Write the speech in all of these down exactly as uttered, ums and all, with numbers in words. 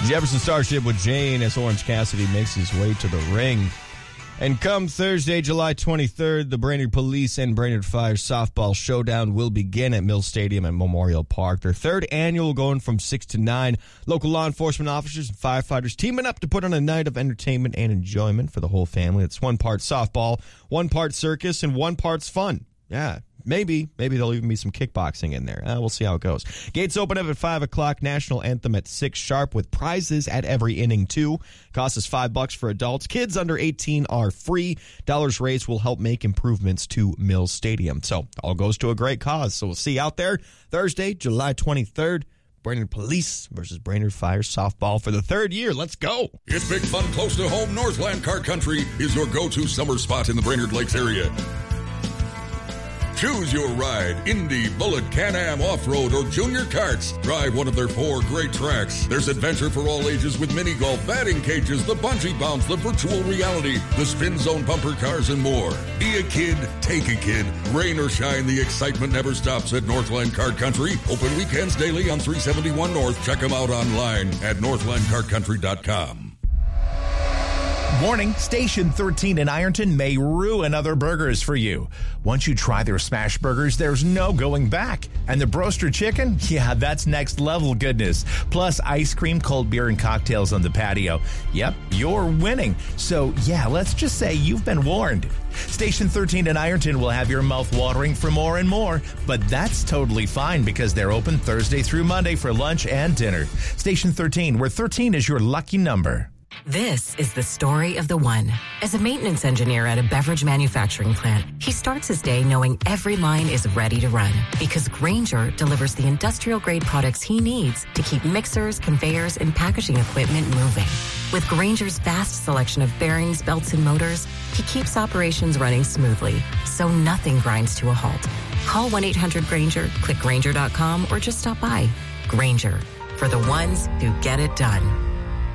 Jefferson Starship with Jane as Orange Cassidy makes his way to the ring. And come Thursday, July twenty-third, the Brainerd Police and Brainerd Fire softball showdown will begin at Mill Stadium at Memorial Park. Their third annual, going from six to nine. Local law enforcement officers and firefighters teaming up to put on a night of entertainment and enjoyment for the whole family. It's one part softball, one part circus, and one part's fun. Yeah, maybe. Maybe there'll even be some kickboxing in there. Uh, we'll see how it goes. Gates open up at five o'clock. National anthem at six sharp with prizes at every inning, too. Cost is five bucks for adults. Kids under eighteen are free. Dollars raised will help make improvements to Mills Stadium. So all goes to a great cause. So we'll see you out there Thursday, July twenty-third. Brainerd Police versus Brainerd Fire softball for the third year. Let's go. It's big fun close to home. Northland Car Country is your go-to summer spot in the Brainerd Lakes area. Choose your ride, Indy, Bullet, Can-Am, Off-Road, or Junior Karts. Drive one of their four great tracks. There's adventure for all ages with mini golf, batting cages, the bungee bounce, the virtual reality, the spin zone bumper cars, and more. Be a kid, take a kid. Rain or shine, the excitement never stops at Northland Car Country. Open weekends daily on three seventy-one North. Check them out online at northland car country dot com. Warning, Station thirteen in Ironton may ruin other burgers for you. Once you try their smash burgers, there's no going back. And the Broaster Chicken? Yeah, that's next level goodness. Plus ice cream, cold beer, and cocktails on the patio. Yep, you're winning. So yeah, let's just say you've been warned. Station thirteen in Ironton will have your mouth watering for more and more, but that's totally fine because they're open Thursday through Monday for lunch and dinner. Station thirteen, where thirteen is your lucky number. This is the story of the one. As a maintenance engineer at a beverage manufacturing plant, he starts his day knowing every line is ready to run because Grainger delivers the industrial-grade products he needs to keep mixers, conveyors, and packaging equipment moving. With Grainger's vast selection of bearings, belts, and motors, he keeps operations running smoothly, so nothing grinds to a halt. Call one eight hundred Grainger, click Grainger dot com, or just stop by. Grainger, for the ones who get it done.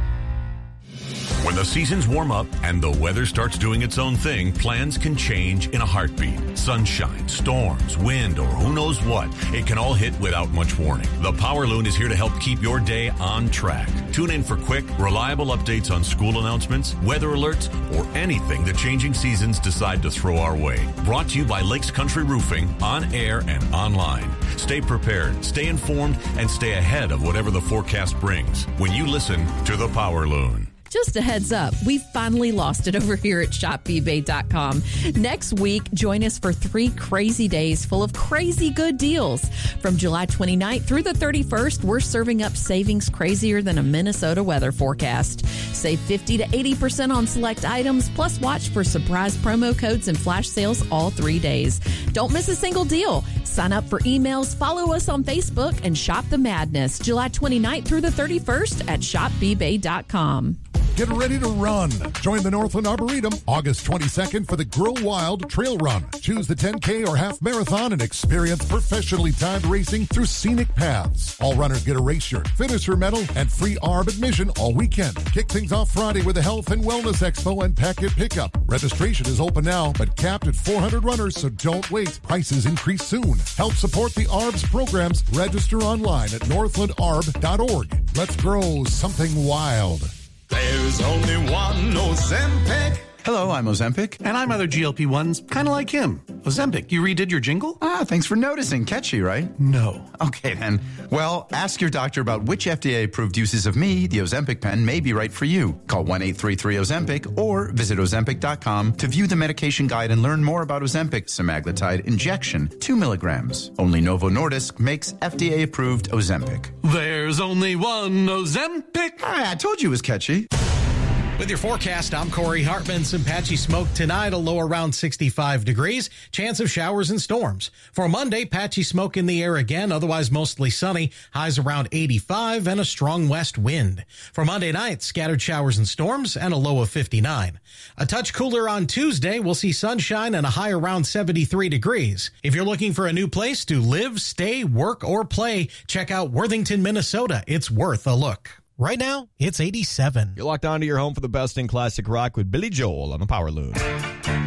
When the seasons warm up and the weather starts doing its own thing, plans can change in a heartbeat. Sunshine, storms, wind, or who knows what. It can all hit without much warning. The Power Loon is here to help keep your day on track. Tune in for quick, reliable updates on school announcements, weather alerts, or anything the changing seasons decide to throw our way. Brought to you by Lakes Country Roofing, on air and online. Stay prepared, stay informed, and stay ahead of whatever the forecast brings when you listen to the Power Loon. Just a heads up, we've finally lost it over here at shop b bay dot com. Next week, join us for three crazy days full of crazy good deals. From July twenty-ninth through the thirty-first, we're serving up savings crazier than a Minnesota weather forecast. Save fifty to eighty percent on select items, plus watch for surprise promo codes and flash sales all three days. Don't miss a single deal. Sign up for emails, follow us on Facebook, and shop the madness. July twenty-ninth through the thirty-first at shop b bay dot com. Get ready to run. Join the Northland Arboretum August twenty-second for the Grow Wild Trail Run. Choose the ten K or half marathon and experience professionally timed racing through scenic paths. All runners get a race shirt, finisher medal, and free A R B admission all weekend. Kick things off Friday with a Health and Wellness Expo and packet pickup. Registration is open now, but capped at four hundred runners, so don't wait. Prices increase soon. Help support the A R B S programs. Register online at northland arb dot org. Let's grow something wild. There's only one Ozempic. Hello, I'm Ozempic. And I'm other G L P ones, kind of like him. Ozempic, you redid your jingle? Ah, thanks for noticing. Catchy, right? No. Okay, then. Well, ask your doctor about which F D A-approved uses of me, the Ozempic pen, may be right for you. Call one eight three three Ozempic or visit ozempic dot com to view the medication guide and learn more about Ozempic semaglutide injection, two milligrams. Only Novo Nordisk makes F D A-approved Ozempic. There's only one Ozempic. Ah, I told you it was catchy. With your forecast, I'm Corey Hartman. Some patchy smoke tonight, a low around sixty-five degrees. Chance of showers and storms. For Monday, patchy smoke in the air again, otherwise mostly sunny. Highs around eighty-five and a strong west wind. For Monday night, scattered showers and storms and a low of fifty-nine. A touch cooler on Tuesday, we'll see sunshine and a high around seventy-three degrees. If you're looking for a new place to live, stay, work, or play, check out Worthington, Minnesota. It's worth a look. Right now, it's eighty-seven. You're locked onto your home for the best in classic rock with Billy Joel on the Power Loon.